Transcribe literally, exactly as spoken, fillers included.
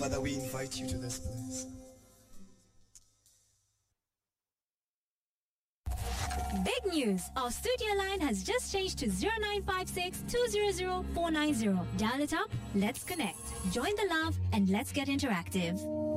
Father, we invite you to this place. Big news! Our studio line has just changed to zero nine five six, two zero zero, four nine zero. Dial it up, let's connect. Join the love and let's get interactive.